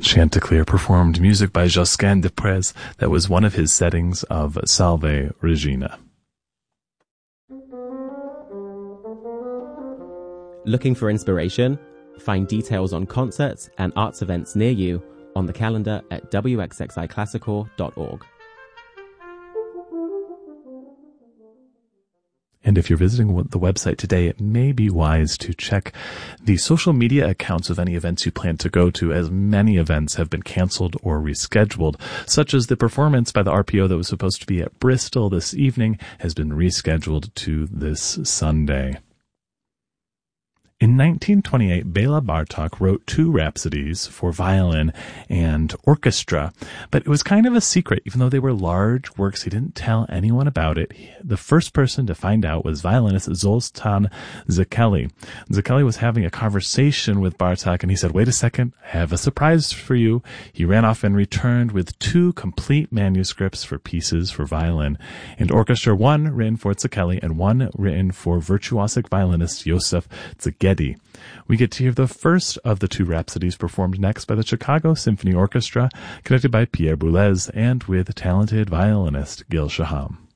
Chanticleer performed music by Josquin des Prez that was one of his settings of Salve Regina. Looking for inspiration? Find details on concerts and arts events near you on the calendar at wxxiclassical.org. And if you're visiting the website today, it may be wise to check the social media accounts of any events you plan to go to, as many events have been canceled or rescheduled, such as the performance by the RPO that was supposed to be at Bristol this evening has been rescheduled to this Sunday. In 1928, Bela Bartok wrote 2 rhapsodies for violin and orchestra, but it was kind of a secret. Even though they were large works, he didn't tell anyone about it. The first person to find out was violinist Zoltan Szekely. Szekely was having a conversation with Bartok, and he said, "Wait a second, I have a surprise for you." He ran off and returned with 2 complete manuscripts for pieces for violin and orchestra, one written for Szekely and one written for virtuosic violinist Joseph Szegedy. We get to hear the first of the 2 rhapsodies performed next by the Chicago Symphony Orchestra, conducted by Pierre Boulez and with talented violinist Gil Shaham.